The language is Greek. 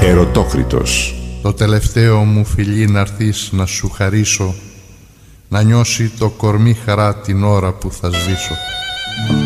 Ερωτόκριτος. Το τελευταίο μου φιλί να'ρθείς να σου χαρίσω, να νιώσει το κορμί χαρά την ώρα που θα σβήσω.